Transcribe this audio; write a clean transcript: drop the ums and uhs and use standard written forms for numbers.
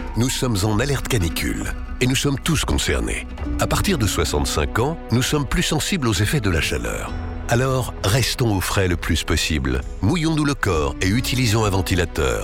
Nous sommes en alerte canicule et nous sommes tous concernés. À partir de 65 ans, nous sommes plus sensibles aux effets de la chaleur. Alors, restons au frais le plus possible. Mouillons-nous le corps et utilisons un ventilateur.